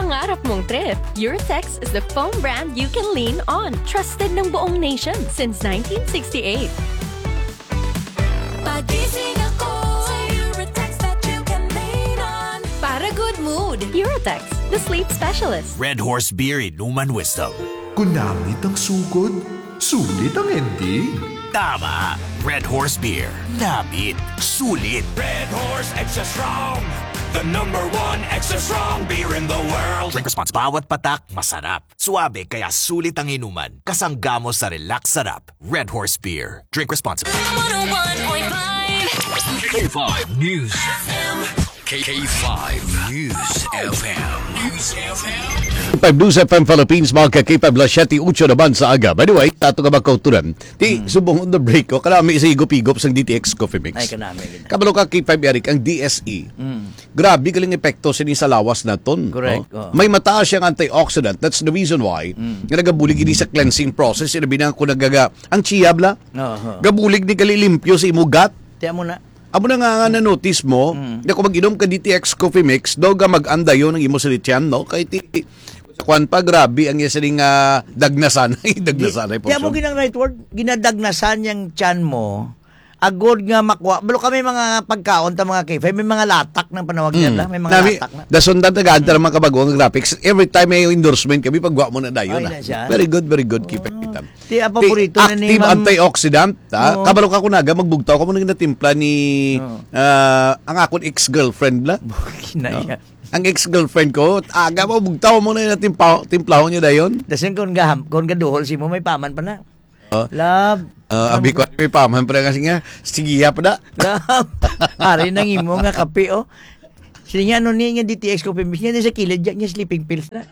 pangarap mong trip, Eurotex is the foam brand you can lean on. Trusted ng buong nation since 1968. Pagising ako sa Eurotex that you can lean on. Para good mood, Eurotex, the sleep specialist. Red Horse Beer Inuman Wisdom. Kunamit ang sugod, sulit ang ending. Tama! Red Horse Beer. Namit. Sulit. Red Horse Extra Strong, the #1 extra strong beer in the world. Drink response. Bawat patak, masarap. Suabe, kaya sulit ang inuman. Kasangga mo sa relax sarap. Red Horse Beer. Drink responsibly. 101.5 K5 News FM. K5 News FM. News FM. 5 News FM Philippines, mga ka-K5-7-8 naman sa aga. By the way, tato ka ba kauturan? Subong on the break ko, kalami isa higop-higop sa DTX Coffee Mix. Ay, kanami. Kabalo ka K5 Eric, ang DSE. Grabe galing epekto sini sa lawas na ton. Correct. No? May mataas siyang antioxidant. That's the reason why nga nagabulig ini sa cleansing process. Sinabi na ko nagaga, ang chiyabla, gabulig ni kalilimpyo sa imugat. Tiyan mo na. Amo na nga na-notice mo, na kung mag-inom ka DTX Coffee Mix, daw ga mag-anda yun ang imo sa lityan, no? Kahit kwan pa, grabe, ang isa ring dagnasan. Dagnasan ay po. Tiyan mo ginang right word, ginadagnasan yung tiyan mo, agod nga makwa. Balo kami mga pagkaon ta mga K5, may mga latak ng panawag nila. May mga latak na. Dasundan tagaan ta mga kabagong graphics. Every time may endorsement kami, pagwa mo na dayon. Very good, keep it. Ti paborito na ni active Ma'am. Antioxidant. Kabalo ka kunaga, magbugtaw ka mo nang natimpla ni ang akong ex-girlfriend la. Kinaya. Ang ex-girlfriend ko, aga mo, bugtaw mo na timplahon niya dayon. Dasin kung gaduhol si mo, may paman pa na. Love. Abi ko may paman pa na kasi nga, sigiya pa na. Love. Ari nang imo nga kape, oh. Sige nga, ano niya DTX Coffee Mix niya, sa kilid dyan niya sleeping pills na.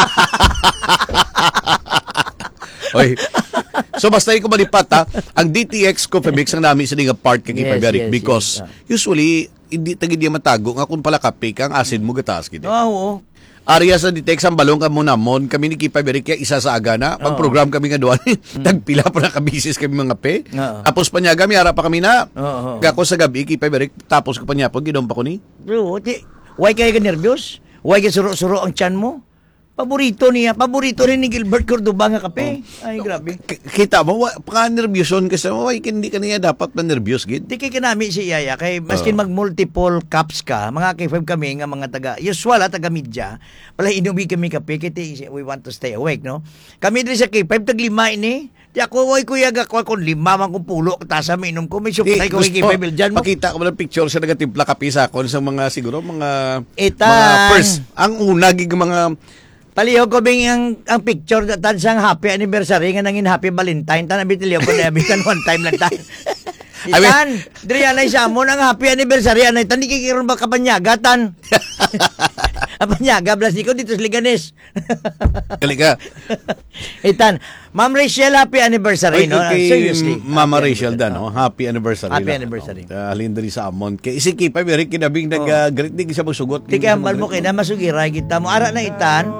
Oy. So basta ko malipat ang DTX Coffee Mix ang namin sa nga part kay Paberic because usually hindi tagi di matago nga kung pala kape kang acid mo gataas gid. Oo. Area sa DTX ang balong ka muna mon kami ni Paberic kaya isa sa aga na pag program kami nga duwan tagpila pa na kabisis kami mga pe. Tapos pa niya kami ara pa kami na. Gako sa gabi Paberic tapos ko pa niya pag ginom pa ko ni. Bro, why kaya ka nervyos? Why ka suro-suro ang tiyan mo? Paborito rin ni Gilbert Cordoba nga kape. Ay, grabe. Kita mo, paka-nervyoson kasi hindi ka niya dapat na-nervyos, gid. Di kay kanami si Yaya, kay maskin mag-multiple cups ka, mga K5 kami, nga mga usual taga-media, pala inubi kami kape, kaya we want to stay awake, no? Kami din sa K5, tag-5 ini. Di ako, kuya, kung 5 man kung pulo, tasa minom ko, may supply ko kay K5 dyan mo. Pakita ko ng picture sa nagatimpla kape sa akon sa mga, siguro, mga first. Ang una, mga Paliho ko bing ang picture tan sang happy anniversary nga nangin happy Valentine tan abitiliyo ko na abitan one time lang tan. Itan, diri anay sa mo nang happy anniversary anay tan dikikiron ba kapanyaga tan. Kapanyaga blas ko dito sa Liganes. Kalika. Itan, Ma'am Rachel happy anniversary no. Seriously. Mama Rachel dan no, happy anniversary. Happy anniversary. Halin diri sa amon kay isiki pa beri kinabing nag-greet di sa magsugot. Tikambal mo kay na masugira kita mo ara na itan.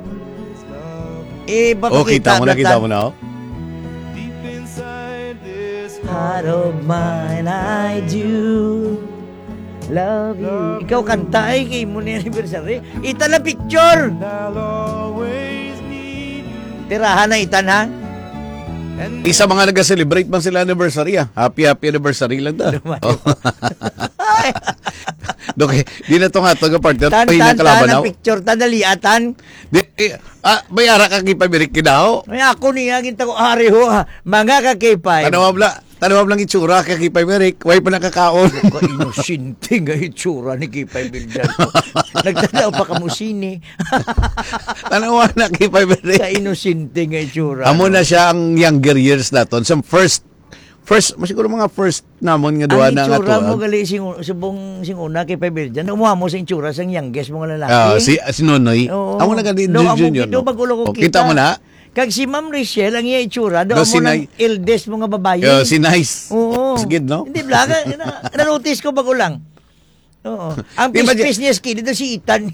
Kita mo na, oh. Deep inside this Heart of mine, I do love you. Ikaw kanta ay kay mo ni anniversary. Ita na picture. I'll always need you. Tirahan na itan ha. Isa mga nag-celebrate man sila anniversary Happy anniversary lang da. Okay, di na to nga to partner. Tan picture tadaliatan. May ara ka kay Paberic kinaho. May ako niya ginta ko ari ho mga kakipay. Tanawab lang itsura kay Paberic. Way pa nakakaon. Ko inosente nga itsura ni Kipay Bildan. Nagtanaw pa ka mo sini. Tanawa na kay Paberic. Sa inosente nga itsura. Amo na siya ang younger years naton. Some first, siguro mga first namon nga duwa na nga to. Ang itsura mo gali sing una kay Paberic. Umuha mo sa itsura sang youngest mo nga lalaki. Si Nonoy. Amo na ka din junior. Kita mo na. Kag si Ma'am Rachel, ang iya itsura, doon mo ng eldest mo nga babae. Si Nice. Oo. Sigid, no? Hindi, blaga. Na-notice ko bago lang. Oo. Ang pispis niya skin, ito si Ethan.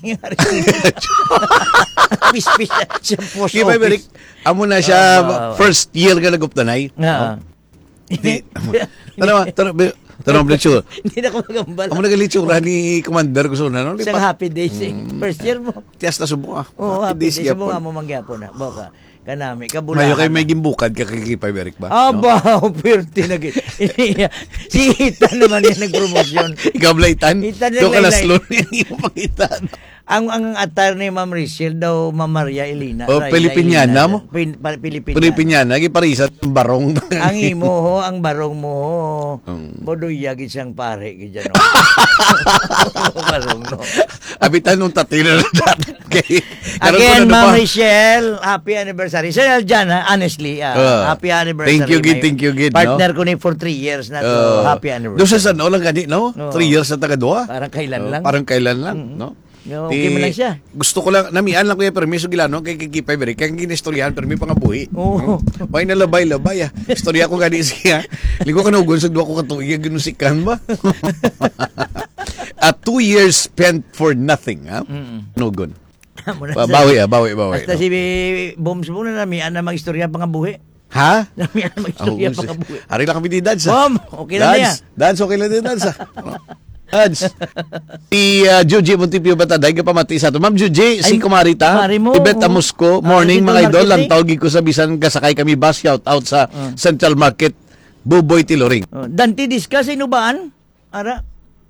Pispis siya post office. Amo na siya, first year ka naguptanay. Tanawa. Tanong mo litsura. Hindi na ako magambala. Amo nagalitsura ni Commander ko na no. Isang happy days eh. First year mo. Tias na subo ah. Oo, happy days. gyapon. Subukan mo mangyapon na. Baka. Kanami. Kabulahan. Mayo kay may gimbukad ka kay Eric ba? Aba, pwerte na gid. Si Ethan naman yung nag-promotion. Ikaw Itan? Itan Doon ka lang, na Laylay. slow hindi mo pakita. Ang attire ni Ma'am Rachel daw, Ma'am Maria Elena. O, Rayla Pilipiniana Elena. mo? Pilipiniana. Pilipinyana, giparisat ang barong. Ang imo ho, ang barong mo ho. Bodoya gid siyang pare gid no. Barong no. Abitan nung tatira na dati. Again, Ma'am Rachel, happy anniversary. Sir Aljan, honestly, happy anniversary. Thank you, Gid. Partner ko ni for 3 years na to. Happy anniversary. Doon sa San lang gani, no? 3 years na taga-dua. Parang kailan lang. Parang kailan lang, no? Okay mo lang siya. Gusto ko lang, namian lang ko yung permiso gilano kay Kikipay Beri. Kaya ginistoryahan, pero may pangabuhi. Oo. May nalabay-labay, ah. Istorya ko gani siya. Ligo ka na ugon, sa 2 ko katuig, ginusikan ba? 2 years spent for nothing, ha? Nugon. Bawi. Basta si Boms mo na namian na mag-istorya pangabuhi. Ha? Namian na mag-istorya pangabuhi. Hari lang kami di Dads, Bom, okay lang niya. Dads, okay lang din, Dads, ha? Dads. Si Juji Montipio Bataday, kapamati sa ito. Ma'am Juji, si Kumarita, kumari mo. Ibet Amusco, morning dito mga idol, market, lang tawag ko sa bisan kasakay kami bus, shout out sa Central Market, Buboy Tiloring. Dante Disca, sino baan? Ara?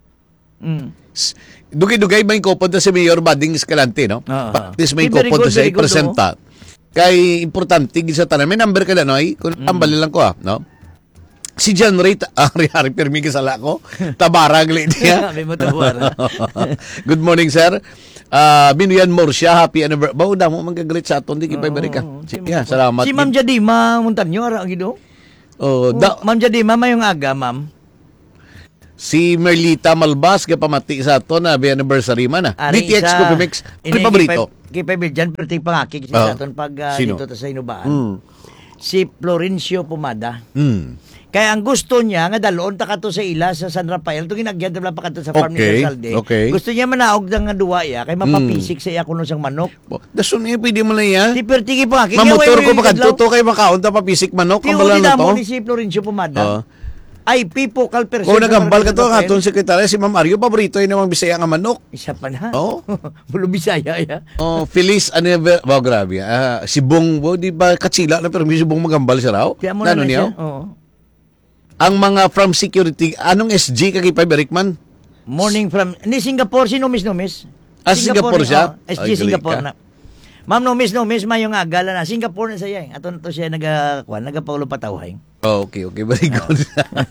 Dugay-dugay may kopod na si Mayor Bading Escalante, no? Patis may Very kopod na good, siya very good, ipresenta. Kay importante gid sa tanan. May number ka lang, no? Kung tambali lang ko, no? Si John Ray, hari permi sala ko. Tabarag li niya. May mo tabara. Good morning, sir. Binuyan Morsha, happy anniversary. Bao da mo magagalit sa aton, di kipay barika. Sige, salamat. Si Ma'am Jadima Montaño, ara ang gido. Ma'am Jadima, mayong aga, ma'am. Si Merlita Malbas, kapamati sa aton na happy anniversary man. DTX Coffee Mix. Ano paborito? Kipay Biljan, perting pangakig sa aton pag Sino? dito ta sa Inubaan. Si Florencio Pumada. Kaya ang gusto niya nga dalon ta kato sa ila sa San Rafael to ginagyan ta pa kato sa farm ni Salde. Okay. Gusto niya manaog nga duwa ya kay mapapisik sa iya kuno sang manok. Dasun eh, pwede mo na yan. Ti pertigi pa kay Mamotor ko pagkanto kay makaon ta papisik manok. Ti Kambalan uli na mo to. ni si Florencio Pumada. Ay pipo kalperson. Kung nagambal ka to, ang aton sekretarya si Ma'am Mario, paborito yun namang Bisaya nga manok. Isa pa na. Oo. Bulo Bisaya ya. Feliz anniversary. Wow, grabe. Si Bong, di ba katsila na pero may si Bong magambal siya raw? Kaya mo na Ano niya? siya. Oo. Ang mga from security, anong SG kagipay Berikman? Morning from ni Singapore si Nomis. Singapore siya? SG Ay, Singapore galing na. Ma'am Nomis mayong agala na Singapore na siya. Ato na to siya nagapaulo patawhay. Okay, very good.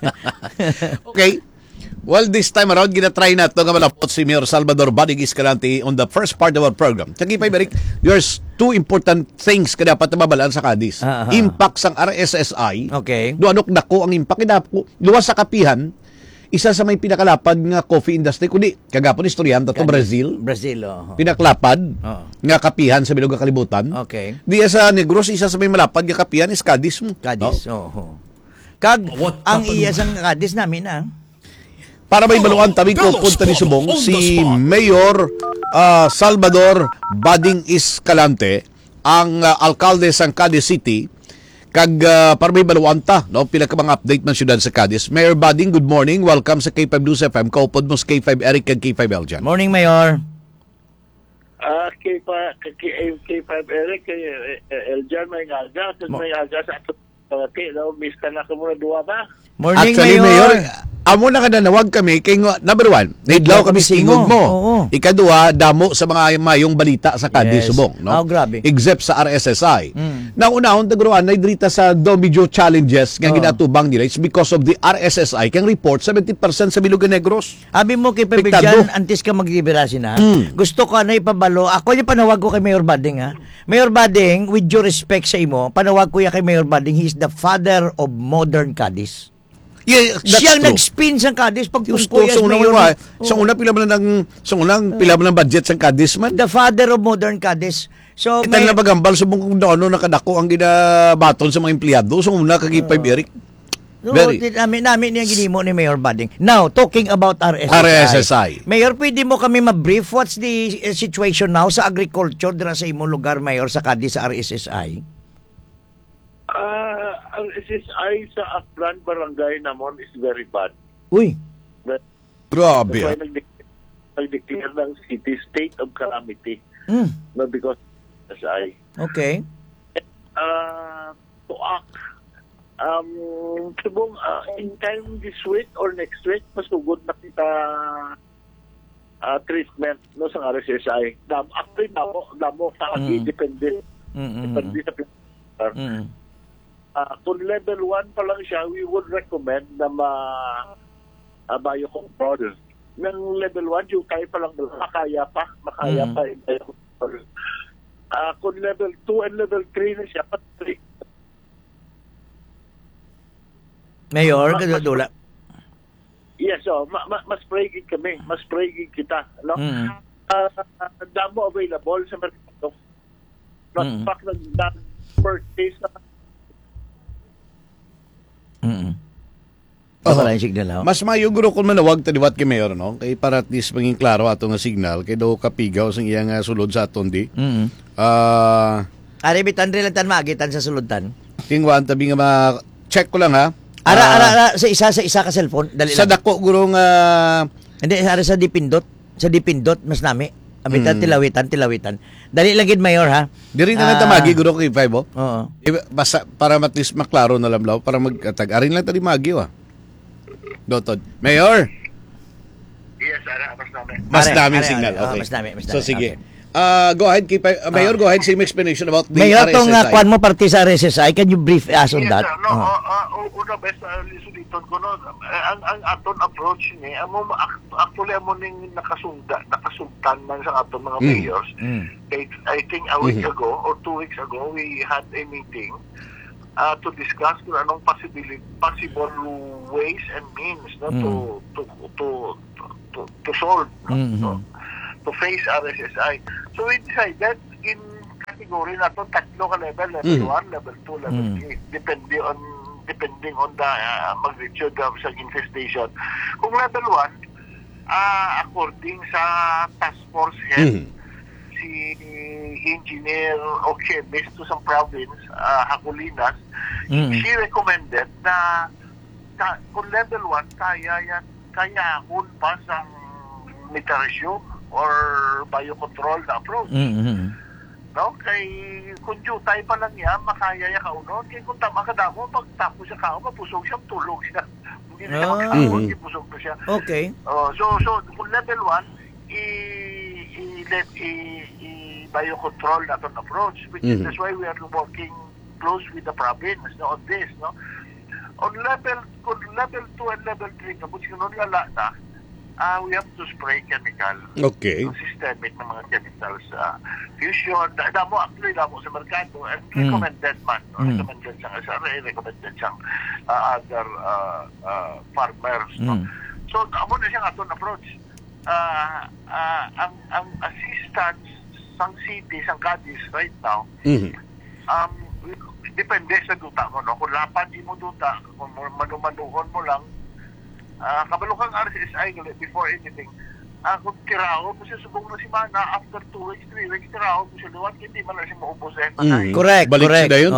Okay. Well, this time around, ginatry na ito nga malapot si Mayor Salvador Bading Escalante on the first part of our program. Kagipay Berik, there's 2 important things ka dapat nababalaan sa Cadiz. Impact sang RSSI. Okay. Duanok dako ang impact. Luwas sa kapihan, isa sa may pinakalapad nga coffee industry, kundi kagapon istoryahan to Brazil. Pinaklapad nga kapihan sa bilog nga kalibutan. Okay. Di sa Negros, isa sa may malapad nga kapihan is Cadiz mo. Cadiz, Kag, ang iya sang Cadiz namin, Para may baluan tabi ko punta ni Subong si Mayor Salvador Bading Escalante, ang alkalde sang Cadiz City. Kag para may baluan ta, no, pila ka mga update man syudad sa Cadiz. Mayor Bading, good morning. Welcome sa K5 News FM. Kaupod mo sa K5 Eric kag K5 Eljan. Morning, Mayor. K5 Eric kay Eljan may aga, may aga sa ato. Miss ka na ka muna duwa ba? Morning, Actually, Mayor. Amo na kananawag kami kay number 1, naidlaw kami singog mo. Oo. Ikaduha, damo sa mga mayong balita sa Cadiz Subong, no? Grabe. Except sa RSSI. Nauna-on tagruan na idrita sa Domijo challenges nga ginatubang nila. It's because of the RSSI kang report 70% sa Bilog Negros. Abi mo kay Piktado. Pabigyan, antes ka magliberasi na. Gusto ko na ipabalo. Ako yung panawag ko kay Mayor Bading, Mayor Bading, with due respect sa imo, panawag ko ya kay Mayor Bading, he is the father of modern Cadiz. Yeah, that's Siyang true. nag-spin sa Cadiz pag Gusto sa unang pila man ng budget sa Cadiz man. The father of modern Cadiz. So Itang napagambal sa kung doon nakadako ang ginabaton sa mga empleyado. So una kagipay Eric. Namin yung ginimo ni Mayor Bading. Now, talking about RSSI. Mayor, pwede mo kami ma-brief what's the situation now sa agriculture dira sa imong lugar, Mayor, sa Cadiz sa RSSI? Ang SSI sa Aklan Barangay namon is very bad. Uy. Grabe. Kaya nag-declare ng city state of calamity. No, because SI. Okay. To act. Subong, in time this week or next week, masugod na kita treatment no sa RSSI. Actually, damo sa depende. Depende sa pinag. Kung level 1 pa lang siya, we would recommend na biocontrol. Ng level 1, yung tayo pa lang makaya pa yung biocontrol. Kung level 2 and level 3 na siya, patri. Mayor, kadudula. Yes, mas praying kami. Mas praying kita. No? Damo available sa merkado. Not fact na purchase na. Wala yung signal, Mas mayuguro kung manawag taliwat kay Mayor, no? Kay para at least maging klaro ato nga signal. Kay daw kapigaw sa iyang sulod sa aton di. Ari, bitan rilatan magitan sa suludan. Tingwan, tabi nga ma-check ko lang ha. Ara, sa isa ka cellphone. Dali Sa lang. dako gurong Hindi, ara sa dipindot. Sa dipindot, mas nami. Abitan, tilawitan. Dali lang gid, Mayor, ha? diri na tamagi guro kay 5 oh. Oo. Basta para at least maklaro na lamlaw para magkatag. Arin lang tadi magi wa. Dotod. Mayor, Yes, mas namin. mas Are, daming are, signal. are. Okay. Mas dami. So sige. Go ahead, Mayor, go ahead, same explanation about the Mayor, tong RSSI. kwan mo parte sa RSSI, can you brief us on that? Sir, una best lisuliton ko no, ang aton approach ni actually amo ning nakasultan man sa aton mga mayors. I think a week ago or 2 weeks ago we had a meeting to discuss kung anong possible ways and means no to solve to face RSSI. So we decided in category na to tatlo ka level 1, level 2, level 3 depending on the magnitude of sa infestation. Kung level 1 according sa task force head si engineer o chemist to some province Hakulinas, she recommended na kung level 1 kaya pa sa mitigation or biocontrol na approach. No? Kay kung jutay pa lang niya, makaya ka uno. Kaya kung tama ka damo, pagtapos siya kao, mapusog siya, tulog siya. Hindi na siya magkakao, ipusog na siya. Okay. So kung level 1, biocontrol na itong approach, which is that's why we are working close with the province on this. No? On level 2 and level 3, kapag sinunod lala na, we have to spray chemical. Okay. Systemic na mga chemicals. Fusion, damo sa merkado and recommended man. Recommended siyang SRA, recommended siyang other farmers. No? So, amo na siyang aton approach. Ang assistance sang city, sang Cadiz right now, depende sa duta mo. No? Kung lapad di mo duta, kung manumanuhon mo lang, kabalukang RSSI before anything, kung tiraho mo siya subong na si Mana after 2 weeks, 3 weeks, tiraho mo siya liwan, hindi man lang siya maubos Correct. Balik siya yun.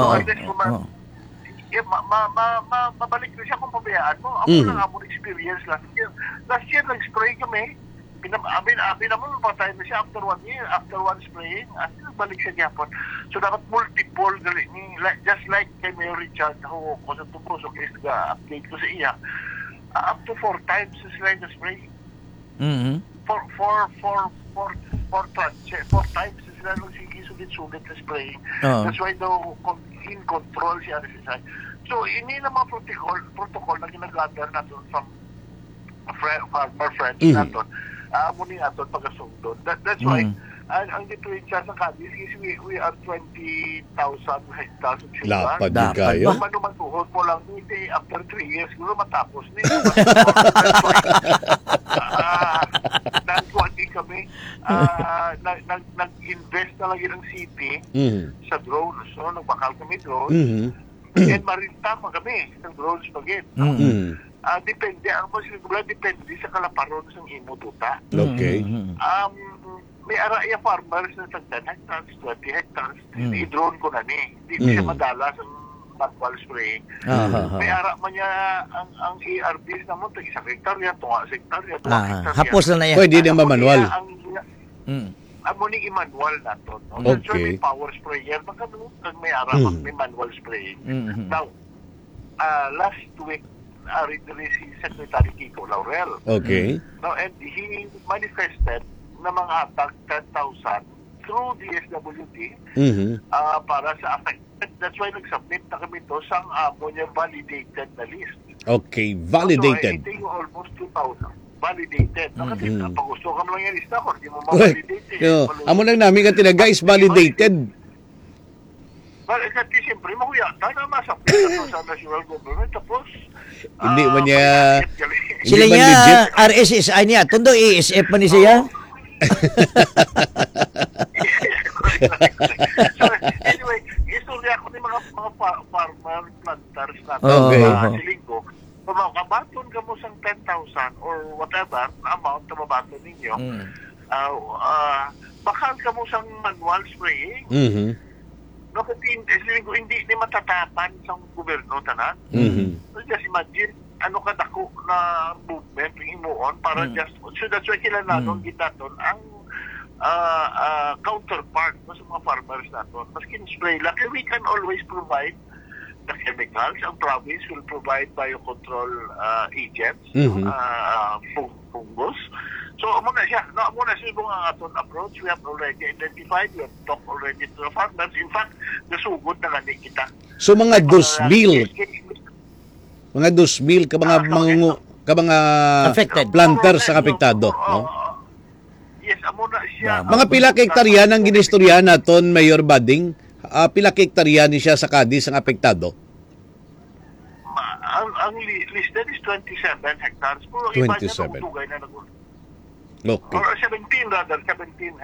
mabalik na siya kung pabayaan mo. Ako lang among experience last year. Last year, nag-spray kami. Abi naman, mapatay na siya after 1 year, after 1 spraying. Balik siya gyapon. So, dapat multiple, just like kay Mayor Richard, ako ko sa tubos, okay, update ko sa iya. Up to 4 times sila yung spray. Four times sila nung sulit na spraying. That's why daw in control siya RSSI. So, ini na mga protocol na ginagather natin from farmer friends natin. Muni natin pag-asundon. That's why, ang diferensya sa Cadiz is we are 20,000 hectares. Lapad din kayo. Manumantuhod mo lang, hindi after 3 years, gulo matapos. Nagkuhan din kami, nag-invest na lagi ng city sa drones. So, nagbakal kami drones. And marintama kami ng drones pagin. Depende, depende sa kalaparon ng imo tuta. Okay. May araya farmers na tag 10 hectares, 20 hectares, i-drone ko na ni. Hindi siya madala sa manual spraying. Aha. May ara man niya ang ARVs na mo, isang hektarya, tunga sa hektarya, Hapos na yan. Pwede din manual. Amo ni i-manual na to. No? Okay. So, may power sprayer, baka may ara, may manual spraying. Now, last week, rin si Secretary Kiko Laurel. Okay. No, and he manifested na mga hatag 10,000 through DSWD para sa affected. That's why nag-submit na kami to sa amo niya validated na list. Okay, validated. So, I think almost 2,000. Validated. Kasi pag gusto ka mo lang yan lista ko, hindi mo Correct. ma-validate. Yo, amo lang namin ka tinaga is validated. Well, kasi siyempre, mahuyata na masapit na sa national government. Tapos, Hindi man niya... Sila Hindi ba niya, legit? RSSI niya. Tundo, ESF pa ni siya. So, anyway, istorya ko ni mga farmer planters natin Okay. sa Silinggo. Kung makabaton ka mo sang 10,000 or whatever amount na mabaton ninyo, bakal ka mo sang manual spraying. No, kasi hindi matatapan sa gobyerno tanan. So just imagine, ano kadako na movement himuon para just, so that's why kilalanon gitaton ang counterpart no, sa mga farmers natin. Maski spray lang, we can always provide the chemicals. Ang province will provide biocontrol agents, fungus. So, muna siya. No, muna siya kung ang aton approach. We have already identified, we have talked already to the farmers. In fact, nasugod na nga kita. So mga 2,000 ka mga Affected. planters sa apektado, no? Yes, amo na siya. Mga pila ka hektarya ng ginistoryahan naton, Mayor Bading? Pila ka hektarya ni siya sa Cadiz ang apektado? Ang listed is 27 hectares. Pero ang iba niya 27. tugay na nagulo. Okay. Or 17 rather, 17,000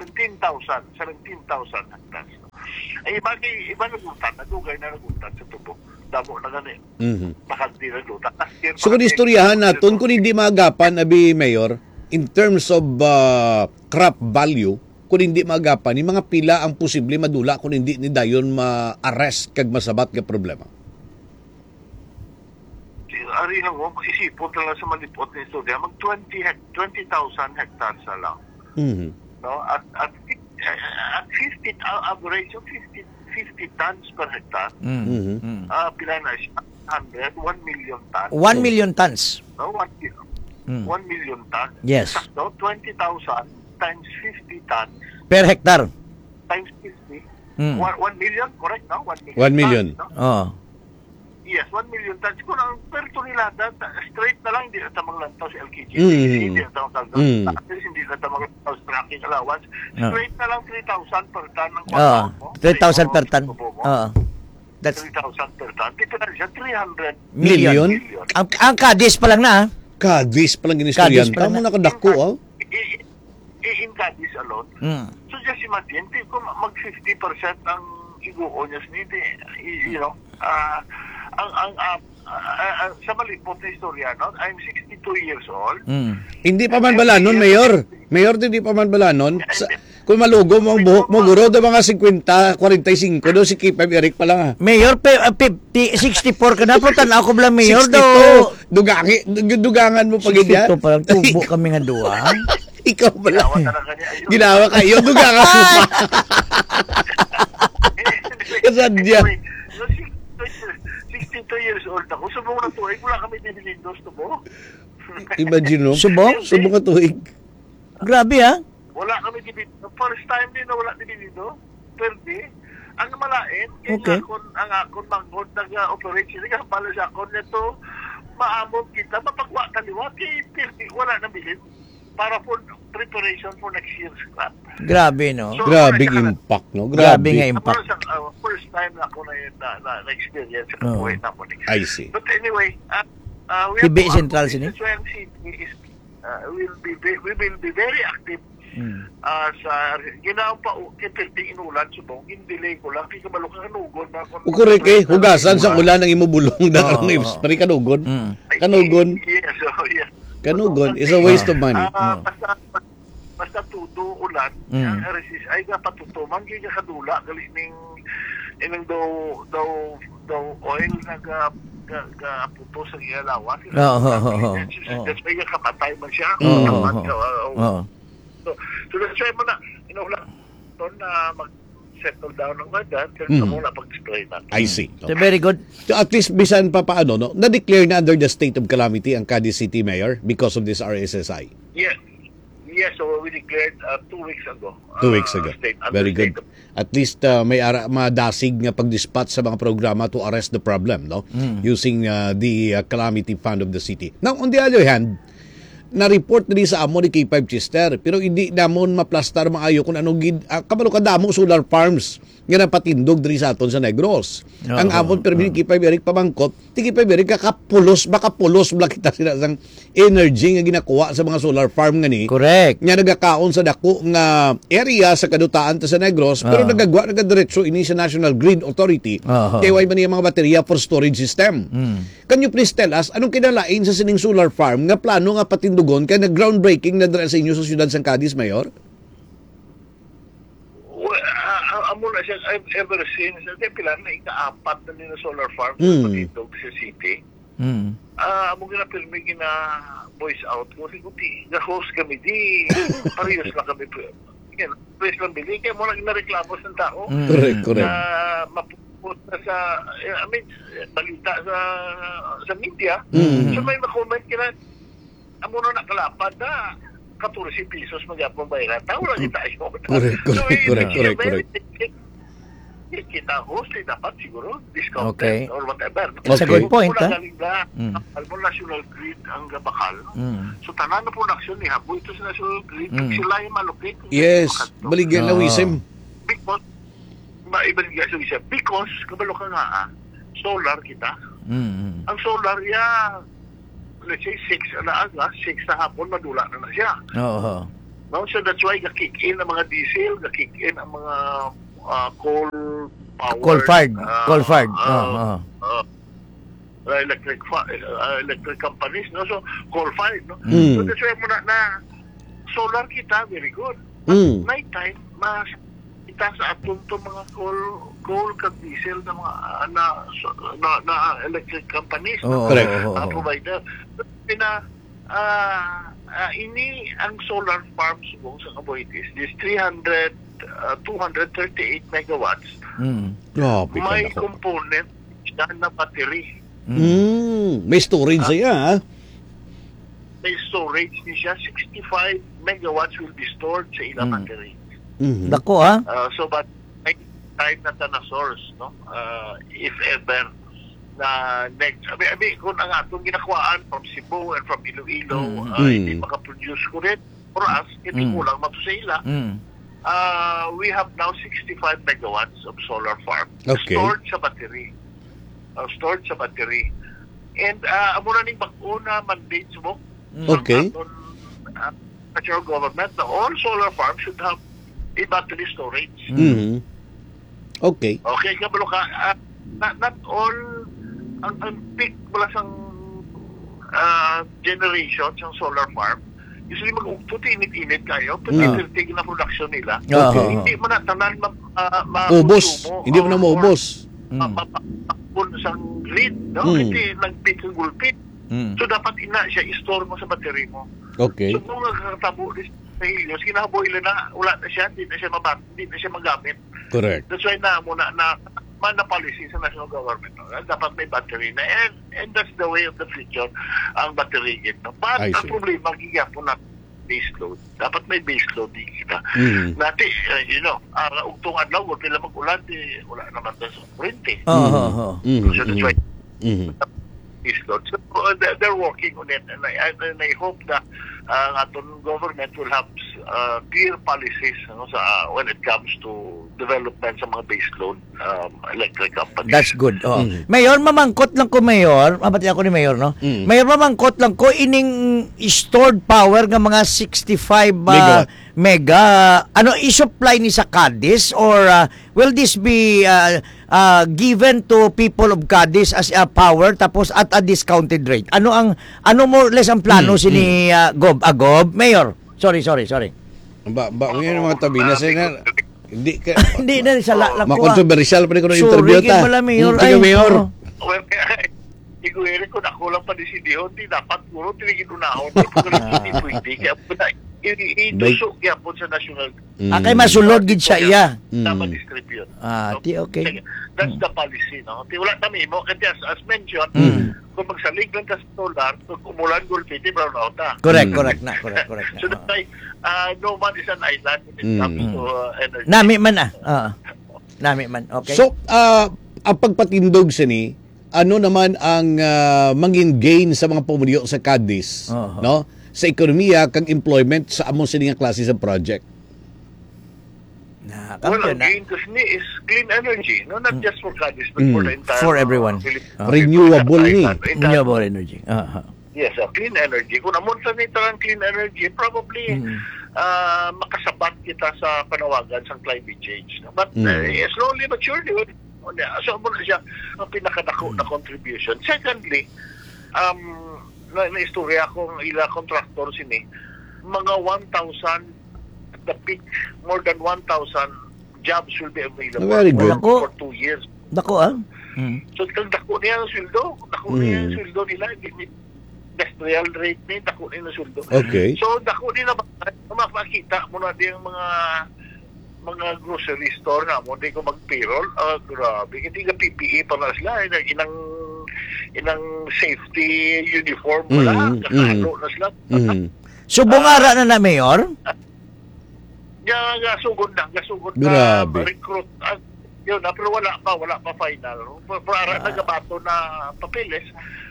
hectares. Ay, iba nagutan, nadugay na nagutan sa tubo. Damo na gani. Baka di nagutan. So kung istoryahan naton, kung hindi maagapan, abi Mayor, in terms of crop value, kung hindi maagapan, yung mga pila ang posible madula kung hindi ni dayon ma-arrest kag masabat ka problema. Ari lang mo, isipon talaga sa malipot na istorya, mag 20,000 hectares na lang. No? At 50, average of 50 tons per hectare, pila na siya, 100, 1 million tons. 1 million tons. No, 1 million tons. Yes. So, 20,000 times 50 tons Per hectare. times 50. 1 million, correct, no? 1 million. 1 million. Tons, no? Oh. Yes, 1 million tons. Kung ang per tonelada, straight na lang, hindi na tamang lantaw sa LKG. Hindi na tamang lantaw. Hindi na tamang lantaw sa tracking allowance. Straight na lang 3,000 per ton ng Oh, mo. 3,000 per ton. Oh. That's 3,000 per ton. Dito na siya, 300 Million? million. ang Cadiz pa lang na. Cadiz palang ginistoryahan. Cadiz pala Tamo nakadako, oh. In Cadiz alone. So just imagine, kung mag 50% ang iguo niya hindi, you know, sa malipot na istorya, no? I'm 62 years old. Hindi pa man balanon, Mayor. Mayor, hindi pa man balanon. Kung malugo mo ang buhok mo, guro, do mga 50, 45, do si K5 Eric pa lang, ha. Mayor, 64 ka na. Puntan ako lang, Mayor. 62. Dugangan mo pag ganyan. 62 pa lang. Tubo kami nga duwa. Ikaw ba lang? Ginawa talaga niya. Ayun. Ginawa ka. Yung dugangan mo pa. Kasadya. Anyway, so 62 years old ako. Subong na tuwing, wala kami dividendos to mo. Imagine mo. Subong? Subong ka tuig. Grabe, ha? Wala kami dividendo. First time din na wala dividendo. Per day. Ang malain, Okay. ang akon mangod nag-operate sila. Pala sa akon nito, maamon kita, mapagwa taliwa, wala na bilin para for preparation for next year's crop. Grabe, no? So, Grabing impact, no? Grabe nga Grabe. impact. First time na ako na experience sa kabuhay na mo. I see. But anyway, we TB have to Central sini? we will be very active sa ginawa pa kipilding inulan subong in-delay ko lang kaya kabalo ka kanugon na Correct eh. Hugasan sa ulan ang imubulong na ang spray kanugon. Kanugon. Yes, so yes. Kanugon is a waste of money. Basta tudo ulan ulan, ang resist ay patutuman kaya kadula gali ning inang daw oil puto sa iyalawas. That's why yung kapatay man siya. So that's why mo na inuulan na mag-settle down ng weather kaya muna pag-spray na. I see. So, very good. So at least bisan pa paano, no? Na-declare na under the state of calamity ang Cadiz City Mayor because of this RSSI. Yes, so we declared 2 weeks ago. 2 weeks ago. Very good. At least may madasig nga pag-dispatch sa mga programa to arrest the problem, no? Using the calamity fund of the city. Now, on the other hand, na-report na sa amo ni K5 Chester, pero hindi namon maplastar maayo kung anong kabalo kadamo solar farms nga napatindog diri sa aton sa Negros. Ang amon permi ni K5 Eric pamangkot, ti K5 Eric baka pulos bla kita sila sang energy nga ginakuha sa mga solar farm nga ni. Correct. Nga nagakaon sa dako nga area sa kadutaan ta sa Negros, pero nagagawa nagadiretso ini sa National Grid Authority. Kay way man mga baterya for storage system. Can you please tell us anong kinalain sa sining solar farm nga plano nga patindugon kay nag-groundbreaking na dira sa inyo sa siyudad sang Cadiz, Mayor? Amo na siya ever since pila na ika-4 na nila solar farm dito sa city. Amo ginapirmi gina voice out ko siguti the host kami di parehas lang kami press lang bili kaya mo lang nareklamo sa tao. Correct. Mapuput na sa balita sa media. So may ma-comment kina amo na nakalapad na 14 pesos magyapong bayaran. Tao lang tayo. Correct. Kita host dapat siguro discounted or whatever. That's a good point, ha? Albo National Grid ang gabakal. So tanan na production ni habo ito sa National Grid sila yung malupit. Yes, baligyan na wisim. Because maibigay sa wisim because kabalo ka nga solar kita. Ang solar let's say 6 na aga, 6 sa hapon madula na siya. No, so that's why ga-kick in ang mga diesel, ga-kick in ang mga coal-fired. Electric companies, no? So coal-fired, no? So that's why mo na solar kita very good. But night time mas kita sa aton to mga coal kag diesel na mga na electric companies, Correct. Provider. Ini ang solar farms mo sa Caboites, this 238 megawatts. May component siya na battery. May storage siya, May storage niya, 65 megawatts will be stored sa ilang battery. Dako, ha? So, but may time na ta na source, no? If ever na kung ang atong ginakwaan from Cebu and from Iloilo hindi makaproduce ko rin for us, hindi kulang mato sa ila. We have now 65 megawatts of solar farm stored sa battery. And amo na ning bag-una mandates mo federal government na all solar farms should have a battery storage. Okay, kabalo ka not all ang peak mula sang generation sang solar farm usually mag-ugtuti init-init kayo pero tigil na production nila. Hindi mo na tanan maubos. Hindi mo na maubos. Mapapakbon sang grid, no? Kasi nag-peak ang gulpit. So dapat siya i-store mo sa battery mo. Okay. So kung nagkatabo sa Helios, kinahaboy na wala na siya, hindi na siya magamit. Correct. That's why na policy sa national government. No? Dapat may battery na. And that's the way of the future, ang battery git. No? But ang problema, gigapo na base load. Dapat may base load din kita. Nati, ugtong adlaw, wala pila mag-ulan, wala naman sa kurente. So that's why base load. So they're working on it. And I hope that aton government will have clear policies when it comes to development sa mga baseload electric companies. That's good. Mayor, mamangkot lang ko, Mayor. Mabati ako ni Mayor, no? Mayor, mamangkot lang ko ining stored power ng mga 65 mega. Ano, i-supply ni sa Cadiz or will this be given to people of Cadiz as a power tapos at a discounted rate? Ano more or less ang plano si ni Gob? Mayor? Sorry. Ngayon mga tabi na sila. Hindi ka Hindi na sa la ko. makontroversial pa rin ko ng interview ta. Sorry, Mayor. Sige, Mayor. Well, iguiri ko na kulang pa di si Dion, di dapat puro tinigin unahon. Hindi pwede. Kaya po na, itusok kaya po sa national Kay masulod gid siya iya. dapat distribute. Okay. Sige, that's the policy, no? Wala kami mo, kasi as mentioned, kung magsalig lang ka sa solar, kung umulan gulpiti, brown out na. Correct na. So that's why, no man is an island when it comes to energy. Nami man Nami man. Okay. So, ang pagpatindog sa ni, ano naman ang mangin gain sa mga pumulyo sa Cadiz, no? Sa ekonomiya kang employment sa among siningang klase sa project. Well, again, kasi ni is clean energy, no? Not just for Cadiz, but for the entire For everyone. Renewable ni. Renewable energy. Yes, clean energy. Kung amon sa nito ang clean energy, probably makasabat kita sa panawagan sa climate change. No? But slowly but surely, so mo na siya ang pinakadako na contribution. Secondly, na-istorya akong ila contractor sini, mga 1,000 at the peak, more than 1,000 jobs will be available Very good. for 2 years. Dako So, kung dako niya ang sweldo, dako niya ang sweldo nila, industrial rate ni, dako niya ang sweldo. Okay. So, dako nila makakita mo na din mga grocery store na mo, di ko mag-payroll. Grabe. Hindi ka PPE pa na sila. Inang safety uniform wala. Kakalo na sila. So bungara na Mayor? Gasugod na. Grabe. Recruit. Yun na, pero wala pa final. Para nagabato na papeles.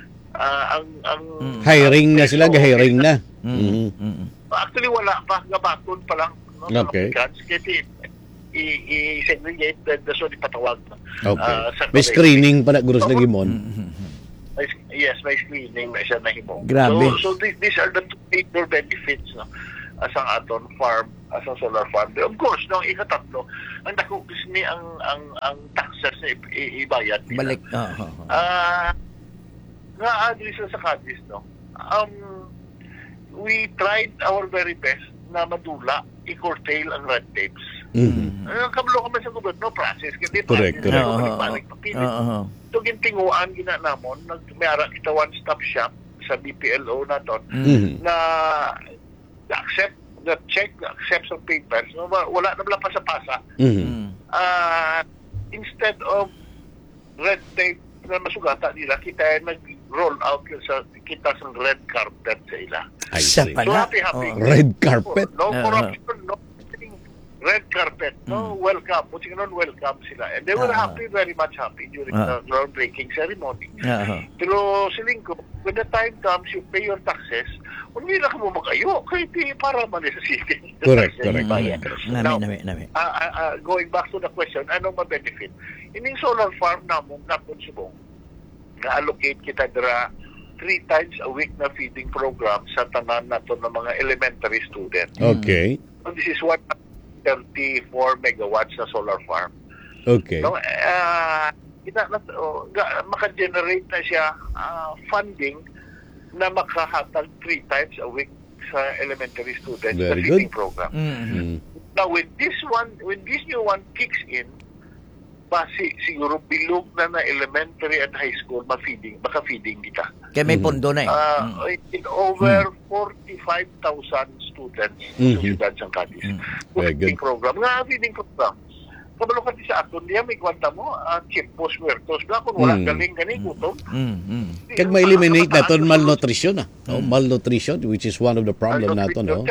Hiring na sila, hiring na. Actually, wala pa. Gabaton pa lang. No? Okay. Kasi i-segregate the so ipatawag na. Okay. May screening pa na guros na gimon. Yes, may screening na siya na himo. Grabe. So these are the two major benefits, no, as ang aton farm, as ang solar farm. Of course, no, ikatatlo, ang dako ni ang taxes na ibayad nila. Balik. Nga sa Cadiz, no. We tried our very best na madula, i-curtail ang red tapes. Kablo kami sa gobyerno, process. Correct. So, gintinguan, ginanamon, mayara kita one-stop shop sa BPLO na to, na accept, the check, accept some papers, no? Wala na pasa-pasa. Instead of red tape na masugata nila, kita nag-roll out kita sa red carpet sa ila. Sa So, pala. happy. Red carpet. No corruption, no red carpet, no welcome. Buti nga nun, welcome sila. And they were happy, very much happy during the groundbreaking ceremony. Pero siling ko, when the time comes, you pay your taxes, hindi na ka mo mag-ayo, kahit para man sa city. Correct. Now, Nami. going back to the question, anong ma-benefit? Ining solar farm namong nakonsubong, na-allocate kita dira 3 times a week na feeding program sa tanan nato ng mga elementary students. Okay. So this is 134 megawatts na solar farm. Okay. No, maka-generate na siya funding na makahatag 3 times a week sa elementary students Very sa feeding good. program. Now, when this new one kicks in, siguro bilog na elementary and high school baka feeding kita. Kaya may pondo na In over 45,000 students sa siyudad ng Cadiz. Very good. Feeding program. Feeding program. Kabalo ka sa aton diya, may kwanta mo, chipos, muertos, kung wala galing gutom. Kag ma-eliminate naton malnutrition malnutrition, which is one of the problem naton, no?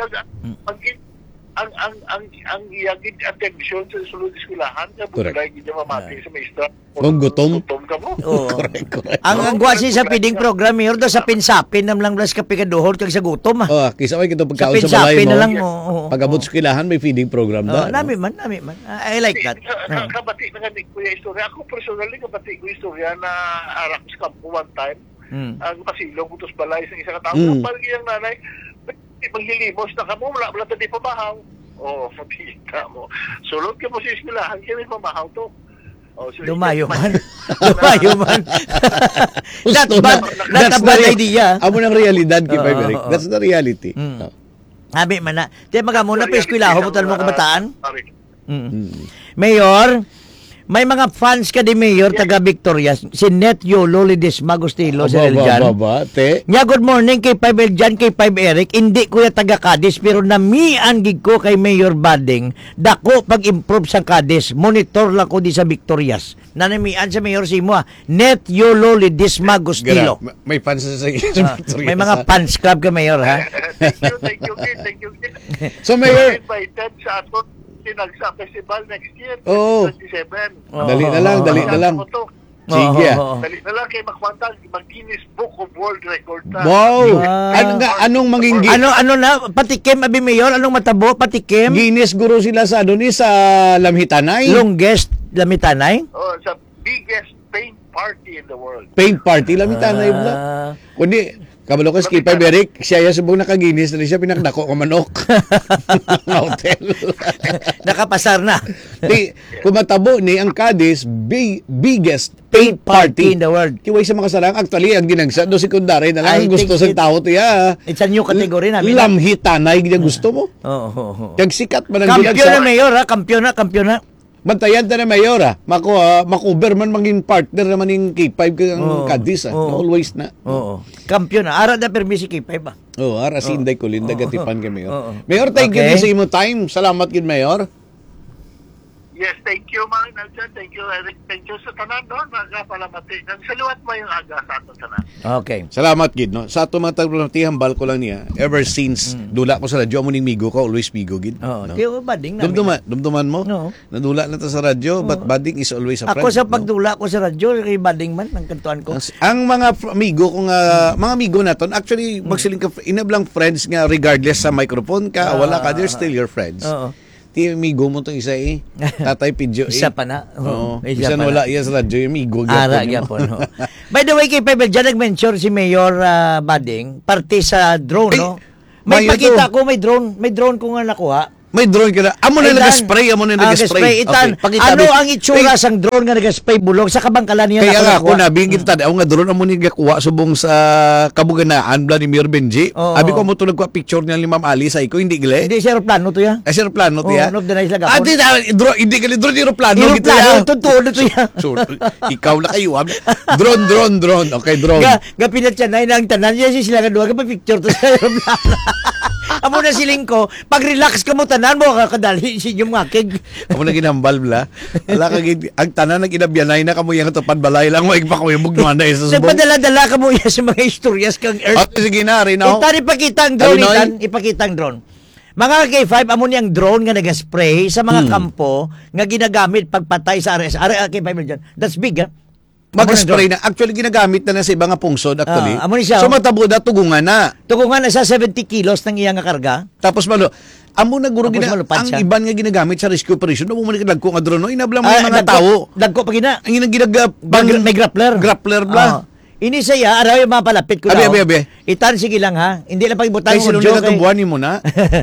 Ang iyagid attention sa sulod eskwelahan, Correct. gid mamati sa maestra. Kung gutom ka mo. Correct. Ang gwasi sa feeding program Mayor do sa pinsapin nam lang blas ka pikaduhol kag sa gutom Kisa may kito pagkaon sa balay pinsapin mo. na lang Pag-abot sa eskwelahan may feeding program da. Nami man. I like that. Kabati na ganing ko yung istorya. Ako personally, kabati ko yung istorya na arak sa kampo one time. Ang pasilong utos balay sa isang katao. Parang yung nanay, maghilimos na ka mo, wala tadi pamahaw. Makita mo. Sulod ka mo sa eskwelahan, kaya may pamahaw to. Dumayo man. Not a bad idea. Amo ng realidad kay Eric. That's the reality. Abi man na. Di magamuna pa eskwelaho mo mo kabataan. Sorry. Mayor, may mga fans ka di Mayor taga Victoria, si Netyo Loli Desmagostilo sa Eljan. Te. Nya good morning kay 5 Eljan, kay 5 Eric. Hindi ko ya taga Cadiz pero namian gid ko kay Mayor Bading. Dako pag-improve sa Cadiz. Monitor lang ko di sa Victorias. Nanamian sa Mayor Simo. Netyo Loli Desmagostilo. May fans sa May mga fans club ka Mayor ha. Thank you. So, Mayor, Invited sa aton Tinagsa Festival next year, Oo. 2027. Dali na lang. Sige. Dali na lang kay Makwantang mag-Guinness Book of World Record na. Wow. Anong maging Ano na patikim abi Mayor, anong matabo patikim? Guinness guru sila sa doon sa Lamhitanay. Longest lamitanay? Oh, sa biggest paint party in the world. Paint party Lamhitanay bla. Kundi kabalo ka Skipper Beric, siya subong naka-Guinness na siya pinakdako ko manok. Hotel. Nakapasar na. Di, kumatabo ni ang Cadiz biggest paint party in the world. Kiway sa mga sarang actually ang ginagsa do secondary na lang I gusto sa think tao tiya. It's a new category namin. Lamhitanay gid gusto mo. Oo. Kag sikat man ang Kampiyon na Mayor ha, kampiyon na. Bantayan ta na Mayor makuber man mangin partner naman yung K5 kang Cadiz always na. Oo. Kampiyon na. Ara na permisi K5 ba? Ara sinday ko linda gatipan kay Mayor. Mayor, thank you sa imo time. Salamat gid Mayor. Yes, thank you mga Nelson. Thank you Eric. Thank you sa tanan doon. Mga palamati. Saluwat mo yung aga sa aton tanan. Okay. Salamat gid no. Sa ato mga tagpulatihan bal ko lang niya. Ever since dula ko sa radyo mo ning migo ko, always migo gid. Oo. Tiyo bading namin. Dumduman mo? No. Nadula na ta sa radyo, but bading is always a friend. Ako sa pagdula ko sa radyo, kay bading man ang kantuan ko. Ang mga amigo ko nga mga amigo naton actually magsiling ka inablang friends nga regardless sa microphone ka wala ka, they're still your friends. Oo. Ti amigo mo tong isa Tatay Pidyo Isa pa na. Oo. Isa Isa pa wala na. iya sa radyo, amigo Ara gyapon. No? By the way, kay Pebel, dyan nag-mention si Mayor Bading, parte sa drone, no? May Mayo pakita to. ko, may drone ko nga nakuha. May drone ka na. Amo na nag-spray, Itan, Okay, ano ang itsura sang drone nga nag-spray bulog sa kabangkalan niya kaya nga nakuha? ako nabingit ta nga drone amo ni gakuha subong sa kabuganaan bla ni Mayor Benji. Oo. Abi ko mo to nagkuha picture niya ni Ma'am Ali sa iko hindi gile. Hindi siya aeroplano to ya. Ay plano tiya. Oo, no, dinay sila gapon. Drone hindi gali drone aeroplano gito Aeroplano, ya. totoo na to ya. So, ikaw na kayo. Drone. Okay, drone. Ga pinatsanay na ang tanan niya sila nga duha ka pa picture to sa aeroplano. Amo na siling ko, pag relax ka mo tanan mo kakadali si inyong makig. Amo na ginambal bla. Ala ka ang tanan nag inabyanay na kamo yang tupad balay lang mo igpakuyog na sa subong. Nagpadala-dala ka mo yan sa mga istoryas kang Earth. At sige na rin ako. Ipakita ang drone, ipakita ang drone. Mga K5, amo niyang drone nga nag-spray sa mga kampo nga ginagamit pagpatay sa RS. K5 dyan. That's big, ha? Mag-spray na. Actually, ginagamit na sa ibang nga pungsod actually. Amo ni siya. So, matabo na, tugungan na. Tugungan na sa 70 kilos ng iyang karga. Tapos amo na guro Tapos malupad ang siya. iban nga ginagamit sa rescue operation. Amo man nagko nga drone, no? Inablang mo yung mga tao. Dagko pa gina. Ang ginag May grappler. Grappler bla. Ini saya, araw yung mga palapit ko daw. Abi. Itan, sige lang ha. Hindi lang pagibutan Kay sino na kabuhan mo na?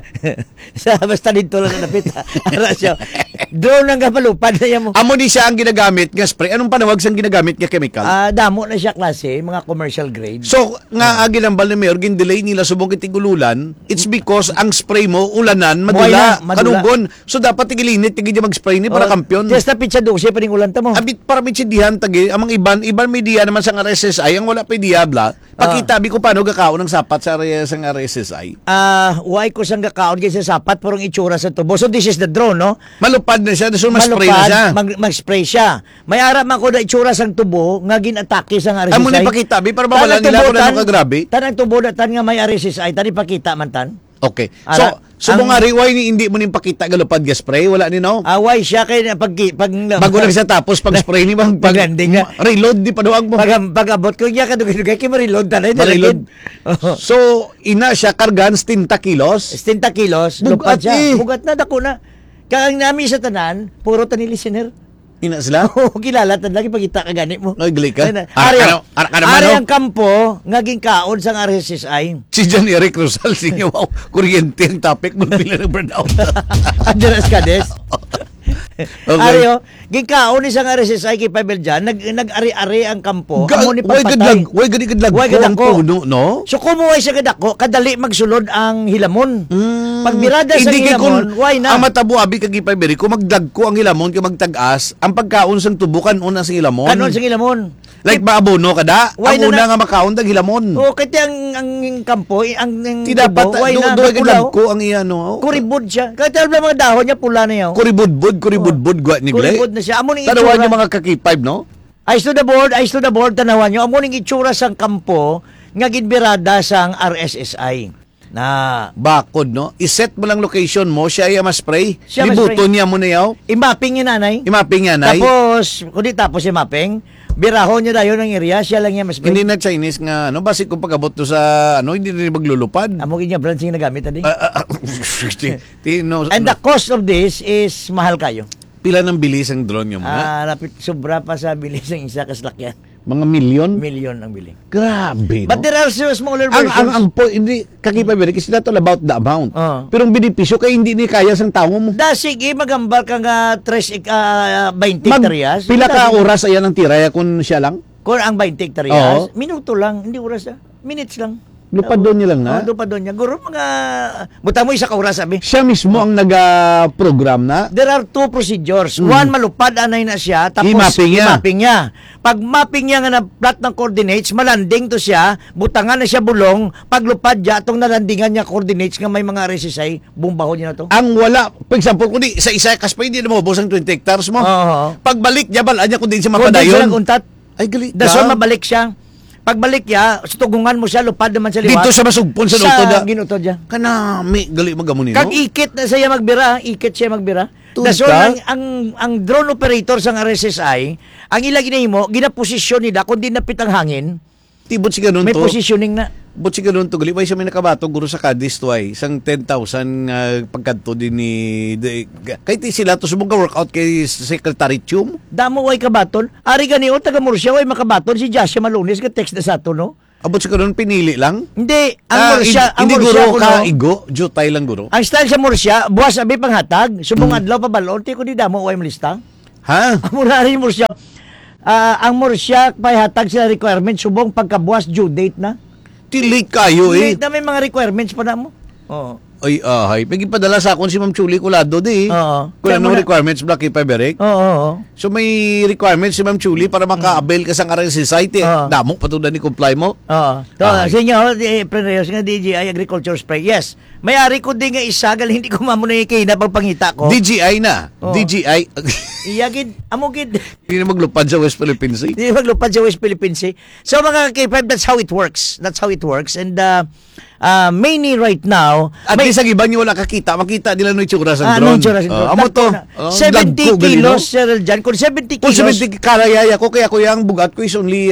Basta dito lang napit. Ara siya. Drone ang kapalupad na yan mo. Amo di siya ang ginagamit nga spray. Anong panawag sang ginagamit nga chemical? Damo na siya klase, mga commercial grade. So, nga ginambal ni Mayor, gin-delay nila subong kitigululan, it's because ang spray mo, ulanan, madula, kanunggon. So, dapat tigilinit, tigil mag-spray ni para kampiyon. Just tapit sa 12, pa rin ulan ta mo. Abit para mitsindihan, tagi, amang iban media naman sa RSSI, ang wala pa diabla, pakita bi ko paano gakaon ng sapat sa RSSI. Why ko sang gakaon kay sa sapat, parang itsura sa tubo. So, this is the drone, no? Malupad na siya, so mas-spray na siya. Mag-spray siya. May ara man ko na itsura sang tubo, nga gin-atake sang RSSI. Amo ni pakita, bi, para mawala nila kung ano kagrabe. Tanang tubo na tan nga may RSSI, tan ipakita man tan. Okay. So mga riway ni hindi mo ning pakita galupad ga spray, wala ni no? Away siya kay pag bago na siya tapos pag spray ni paganding nga. Reload di paduag mo. Pag-abot ko niya kadugay kay ma-reload tanay reload. So ina siya kargan 60 kilos. 60 kilos, lupad siya. Bugat na dako na. Kang nami sa tanan, puro tani listener. Ina sila? Oo, kilala tan lagi pagita ka ganit mo. Nagli ka? Ari ang kampo ngaging kaon sang RSSI. Si John Eric Rosal sinyo wow, kuryente ang topic mo pila ng burnout. Andres Cades. Ario, gikaon isang RSSI kay Pabel dyan, nag-ari-ari ang kampo, amo ni pagpatay. Way gadi-gadlag Way ko ang gadako. puno, no? So kumuhay siya kadako, kadali magsulod ang hilamon. Pagbirada sa Hindi kay hilamon, why na? Ang matabu abi kag ipabiri ko magdagko ang hilamon kay magtag-as, ang pagkaon sang tubukan una sa hilamon. Kanon sa hilamon. Like maabono kada, Why ang na una nga makaon dag hilamon. O kaya ang kampo, ang Ti dapat tubo, why na? do Napulaw. gadagko ang iya no. Kuribod siya. Kahit alam mga dahon niya, pula na yaw. Kuribudbud gwa ni Glay. Kuribod na siya. Amo ning Tanawan itsura. yung mga kakipayb, no? Eyes to the board, tanawan nyo. Amo ning itsura sang kampo, nga ginbirada sang RSSI. Na, Bakod, no? Iset mo lang location mo, siya ay ma-spray. Siya Libuto ma-spray. niya mo na yaw. imapping niya nanay. Imaping yan ay. Tapos imapping, birahon niya dayon ng area, siya lang niya mas Hindi na Chinese nga, ano, basi kung pag-abot to sa, ano, hindi na maglulupad. Amo niya branching na gamit adi. No, And the cost of this is mahal kayo. pila ng bilis ang drone niyo mo, ha? Lapit sobra pa sa bilis ng isa kaslakyan. Mga milyon? Milyon ang biling. Grabe, no? But there are smaller ang versions. hindi kakipay kasi not all about the amount. Oh. Pero ang benepisyo kay hindi ni kaya sang tao mo. Sige, magambal ka nga 20 hectares. Pila ka oras ayan ang tiraya kung siya lang? Kung ang 20 hectares, Oo. minuto lang, hindi oras ah. Minutes lang. Lupad doon niya lang na. Doon pa doon niya. Guro mga, buta mo isa ka oras sabi. Siya mismo ang nag-program na. There are two procedures. One, malupad anay na siya. Tapos, I-mapping niya. i-mapping niya. Pag mapping niya nga na plot ng coordinates, malanding to siya, butangan na siya bulong, paglupad niya, itong nalandingan niya coordinates nga may mga RSSI, bumbaho niya na to. Ang wala, for example, kundi sa isa kas pa hindi na maubos ang 20 hectares mo. Oo. Pagbalik niya, balaan niya kung di siya Kung di siya mapadayon. naguntat, Ay, gali. dason mabalik siya. Pagbalik niya, tugungan mo siya, lupad naman sa liwat. Dito sa masugpon sa Sa utod. ginutod niya. Kanami, gali magamunin, Kag no? ikit na siya magbira, ikit siya magbira. Tuta? Dason ang drone operator sa RSSI, ang ilagay mo, ginaposisyon nila kung di napit ang hangin, Tibot si ganun may to. positioning na. Bot si ganun to. Gali, may siya may nakabato, guro sa Cadiz to ay. Isang 10,000 pagkanto din ni... Kahit sila to subong ka workout kay Secretary Chum. Damo way kabaton. Ari gani o taga Murcia way makabaton si Joshua Malunis ka text na sa to no. Abot si ganun, pinili lang. Hindi, ang Murcia, Hindi Murcia guro kuno. ka, igo. Jutay lang guro. Ang style sa Murcia, buwas abi panghatag, subong adlaw pa balon, ti ko di damo way malista. Ha? Amo na rin Murcia. Ang Murcia may hatag sila requirement subong pagkabuwas due date na. Tilig kayo eh. Date na may mga requirements pa na mo. Oo. Ay, ay. Pagkipadala sa akon si Ma'am Chuli Kulado di. Oo. Kung Kaya ano mo na- requirements, Black Ipaberek. Oo. So may requirements si Ma'am Chuli para maka-avail ka sa RL Society. Oo. Damo patudan ni comply mo. Oo. To, Ay. sa inyo, Preneyos nga DJI Agriculture Spray. Yes. May-ari ko din nga isa, gal hindi ko mamunay kay na pagpangita ko. DGI na. Oo. DGI. Iyagid, amugid. Hindi na maglupad sa West Philippines eh. Hindi maglupad sa West Philippines eh. So mga K5, that's how it works. That's how it works. And mainly right now, At least ang iba niyo wala kakita. Makita nila no itsura sa Anong drone. tsura sa drone? Amo to. 70 kilos, Sir Jan. Kung 70 Kung kilos, 70 karayaya ko, kaya ko yung bugat ko is only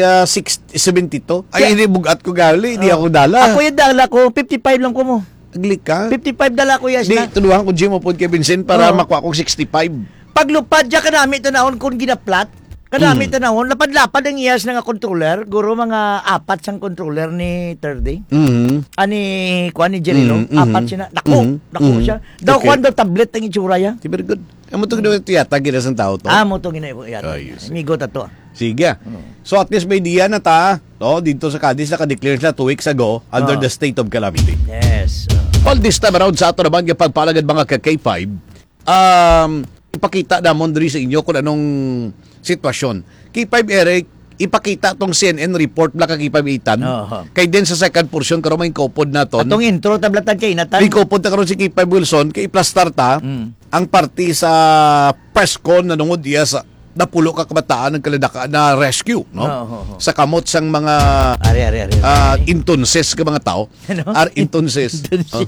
72. Ay, hindi bugat ko gali. Hindi ako dala. ako yung dala ko, 55 lang ko mo. Aglik ka. 55 dala ko yes Di, na. tuluhan ko Jim upod kay Vincent para Oo. makuha kong 65. Paglupad dya kanami tanahon kung ginaplat, kanami tanahon, lapad-lapad ang iyas nga controller, guro mga apat sang controller ni Thursday. Mhm. Ani kuan ni Jerilo, apat siya na. Naku siya. Daw Okay. kuan daw tablet ang itsura ya. Very good. Amo to ginawa tiyata gina sa tao to. Mo to ginay ko yata. Ayos. Migo tato. Sige. So at least may idea na ta, no, dito sa Cadiz naka-declare sila 2 weeks ago under the state of calamity. Yes. All this time around sa ato naman yung pagpalagad mga ka-K5, ipakita namon diri sa inyo kung anong sitwasyon. K5 Eric, ipakita tong CNN report na kakipagitan. Oho. Kay din sa second portion karon may kopod naton. Atong intro tablatan kay natan. May kopod ta karon si K5 Wilson kay iplastar ta ang party sa press con na nungod iya sa napulo ka kabataan ng kalidaka na rescue, no? Sa kamot sang mga Ari. intonses ka mga tao. Ano? Intonses.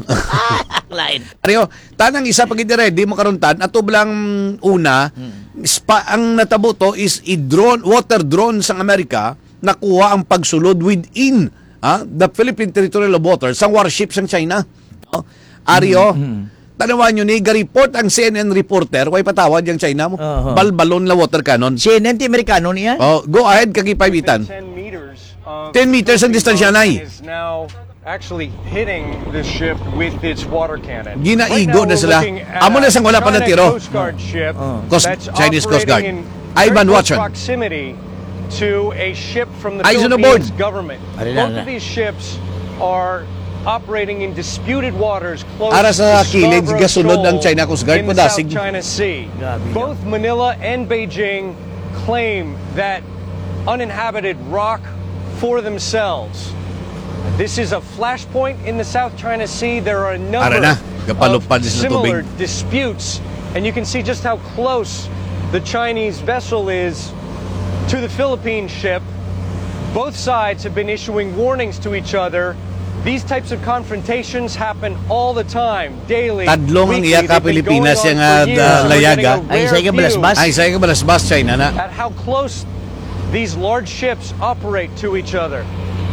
Lain. Ariyo, tanang isa pag hindi ready mo karuntan, ato bilang una, ang natabo to is water drone sa Amerika, nakuha ang pagsulod within the Philippine territorial waters sang warship sang China. Ariyo, tanawan nyo ni, ga-report ang CNN reporter, way patawad yung China mo, balbalon la water cannon. CNN ti Amerikano niya. Go ahead, kagipabitan. 10 meters. 10 meters ang distansya na eh. Is now actually hitting the ship with its water cannon. Ginaigo na Right now, we're sila. looking at Amo na sang wala pa China natiro. Coast Guard ship that's Chinese Coast Guard. operating in Ivan very close Watson. proximity to a ship from the Eyes on the Philippines board. government. Ari Both na. of these ships are operating in disputed waters close Ara sa to kilid, Scarborough gasunod ang Shoal China Coast Guard in the padasig. South China Sea. Grabe na. Both Manila and Beijing claim that uninhabited rock for themselves. This is a flashpoint in the South China Sea. There are a number Ara na, of kapalupad sa similar tubig. disputes, and you can see just how close the Chinese vessel is to the Philippine ship. Both sides have been issuing warnings to each other. These types of confrontations happen all the time, daily, Tadlong ang weekly. iya ka They've been Pilipinas going yung on for years. We're layaga. getting a Ay, rare sa balasbas. view Ay, sa'yo ka balasbas, China na. at how close these large ships operate to each other.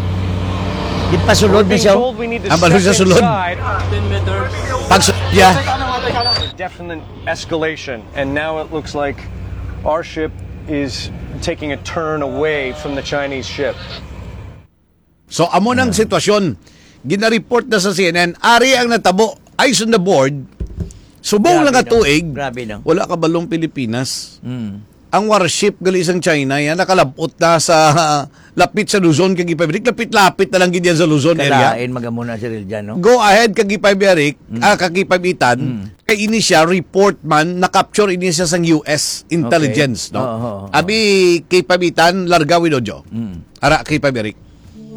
Di pa sulod na We're being siya. told we need to Ang balon step sa sulod. inside. Pagsulya, Definite escalation, and now it looks like our ship is taking a turn away from the Chinese ship. so amo ng sitwasyon. Gina-report na sa CNN, ari ang natabo. Eyes on the board. Subong Grabe lang ka no. tuig. Grabe no. Wala ka balong Pilipinas. Ang warship gali isang China yan nakalabot na sa lapit sa Luzon kag Ipabrik. Lapit-lapit na lang gid yan sa Luzon area. Kalain magamuna si Real dyan, no? Go ahead kag Ipabrik, kag Ipabitan. Kay ini siya report man na-capture ini siya sang US intelligence, no. Abi kay Pabitan larga widojo. Ara kay Pabrik.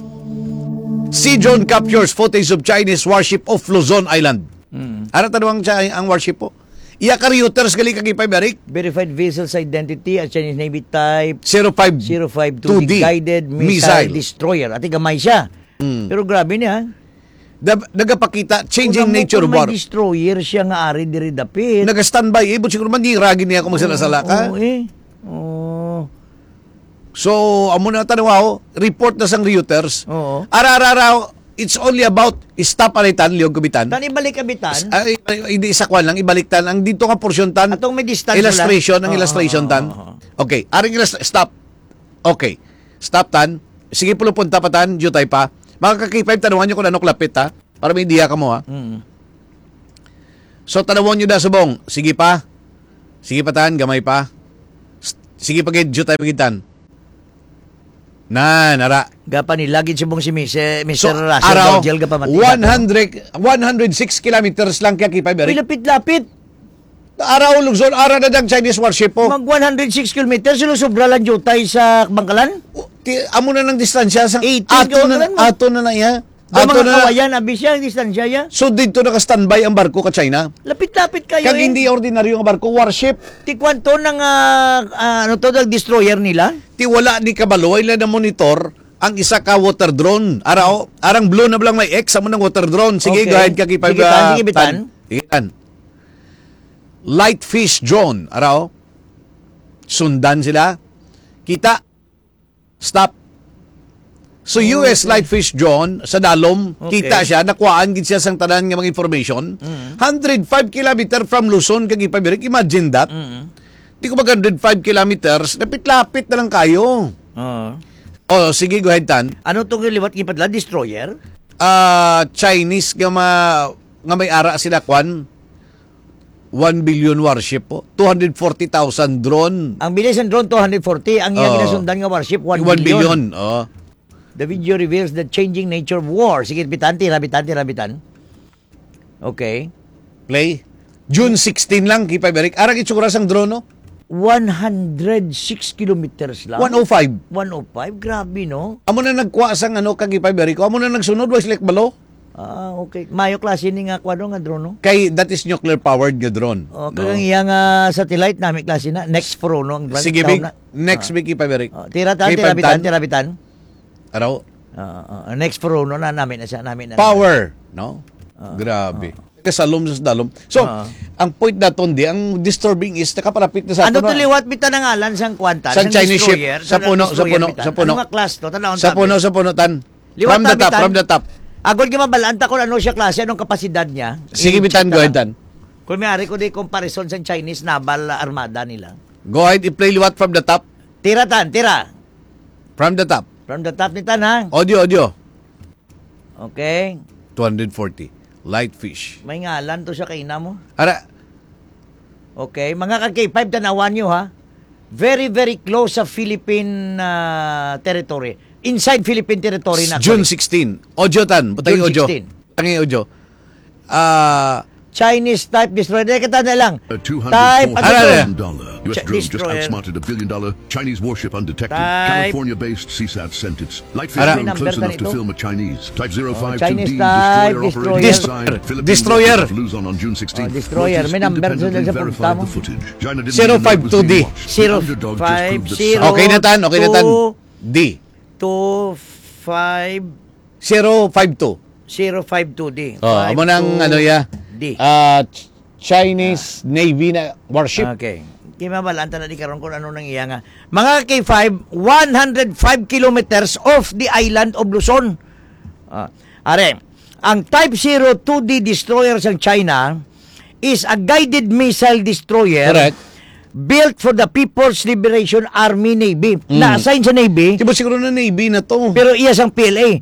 Sea drone captures footage of Chinese warship off Luzon Island. Ara tanong ang warship po. Iya ka reuters gali kag Ipabrik. Verified vessel's identity at Chinese Navy type 05 052 guided missile destroyer. Ati gamay siya. Pero grabe niya. Nagapakita changing nature of Kung war. may destroyer siya nga ari diri dapit. Naga-standby but siguro man di ragin niya kung magsalasala ka. Oo eh. Oo. So, amo na tanaw, report na sang Reuters. Oo. Ara-ara, it's only about stop alitan, liog kubitan. Tan ibalik kabitan. Ay, hindi isa kwan lang, ibalik tan. Ang dito nga porsyon tan, Atong may distance illustration, ang wala. illustration tan. Okay, aring stop. Okay, stop tan. Sige pulo punta pa tan, jutay pa. Mga kakipay, tanungan nyo kung anong lapit ha. Para may idea ka mo ha. So, tanungan nyo na subong. Sige pa. Sige pa tan, gamay pa. Sige pa gid, jutay pa gid tan. Nara. Gapa ni lagi subong si Mr. So, Russell araw, Dodgel gapa 106 kilometers lang kaya kipay Uy, beri. lapit-lapit. Araw Luzon, araw na dang Chinese warship po. Mag 106 kilometers sila sobra lang jutay sa Bangkalan. Amo na ng distansya sa 18 ato kilometers na iya. Ang Ato mga na. kawayan abi siya ang distansya ya. So dito naka-standby ang barko ka China. Lapit-lapit kayo Kag hindi ordinaryo nga barko, warship. Ti kwanto ng ano to ng destroyer nila? Ti wala ni kabalo ila na monitor ang isa ka water drone. Arang blue na lang may X amo ng water drone. Sige, Okay. go ahead kag ipag. Sige, tan, sige, bitan. Iyan. Light fish drone. Sundan sila. Kita. Stop. So US light fish drone sa dalom, Okay. kita siya, nakuhaan gid siya sang tanan nga mga information. 105 kilometer from Luzon kag Ipabrik. Imagine that. Di ko 105 kilometers, lapit-lapit na lang kayo. Oh, sige, go ahead, Tan. Ano tong liwat gipadla destroyer? Chinese nga may ara sila kwan 1 billion warship po. 240,000 drone. Ang bilis ng drone 240, ang iyang ginasundan nga warship 1 1 billion. billion. Oh. The video reveals the changing nature of war. Sige, bitan. Okay. Play. June 16 lang, Kipay-Berik. Arang itsura sang drone, no? 106 kilometers lang. 105. 105? Grabe, no? Amo na nagkuha sang kag Kipay-Berik. Amo na nagsunod, was like balo. Okay. Mayo klase ni nga kwano nga drone, no? Kay, that is nuclear-powered nga drone. Kagang iyang satellite namin klase na. Next Pro, no? Ang Sige, tawag big. na. Next week, Kipay-Berik. Tirabitan. Araw. Next Pro, no? Namin na siya. Power, no? Grabe. Kasalom sa dalom. So, ang point naton di, ang disturbing is nakapalapit na sa Ano ato to liwat bita ng alan sang kwanta? Sa Chinese ship. destroyer, Sa puno. Ano nga class to? Tanawon Sa puno, tan. Liwat From the top. Agol gimabalaan ta kung ano siya klase, anong kapasidad niya. Sige, bitan, go ahead, tan. Kung may-ari ko di comparison sa Chinese naval armada nila. Go ahead, i-play liwat from the top. Tira. From the top. From the top ni Tan, ha? Audio. Okay? 240. Light fish. May ngalan to sa kaina mo. Ara, Okay, mga ka-K5, tanawan nyo ha. Very, very close sa Philippine territory. Inside Philippine territory na. June 16. Ojo tan. Butang June Ojo. 16. Tangi Ojo. Chinese type destroyer. Kita na lang. A Type, $240,000 US Ch- drone just destroyer. outsmarted a $1 billion Chinese warship undetected. Type. California-based CSAT sent its light fish Ara. drone close Number enough to ganito. film a Chinese Type 052D Chinese type, destroyer destroyer. operating inside Destroyer. Philippine waters of Luzon on June 16th. Destroyer. May number Reuters sila sa independently punta mo. verified the footage. China didn't even know it was 052D. being watched. The underdog just proved that 050. Okay na tan. Okay na tan. Two. D. 25052D. 052. Amo nang D. Chinese Navy na warship. Okay. Kimabalanta na di karon kung ano nang iya nga. Mga K5, 105 kilometers off the island of Luzon. Are, ang Type 02D destroyer sa China is a guided missile destroyer Correct. built for the People's Liberation Army Navy. Na-assign sa Navy, Diba siguro na Navy na to? pero iya sang PLA.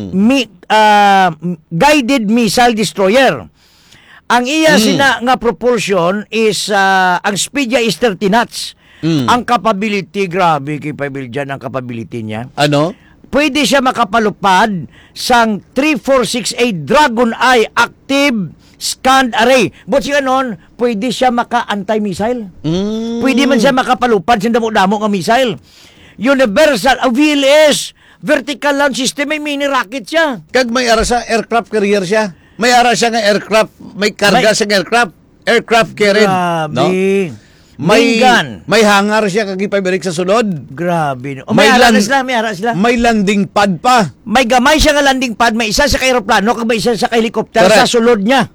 Guided missile destroyer. Ang iya sina nga propulsion is ang speed niya is 30 knots. Ang capability, grabe kay Pabil dyan ang capability niya. Ano? Pwede siya makapalupad sang 3468 Dragon Eye active scanned array. But siya nun, pwede siya maka-anti-missile. Pwede man siya makapalupad sa damo-damo nga missile. Universal, VLS, vertical launch system, may mini rocket siya. Kag may ara sa aircraft carrier siya. May ara siya nga aircraft, may karga sa aircraft carrier. Grabe. No? Main gun. May hangar siya kag ipabilik sa sulod. Grabe. O, may ara na sila, may ara sila. May landing pad pa. May gamay siya nga landing pad, may isa sa aeroplano, kag may isa sa helicopter Correct. sa sulod niya.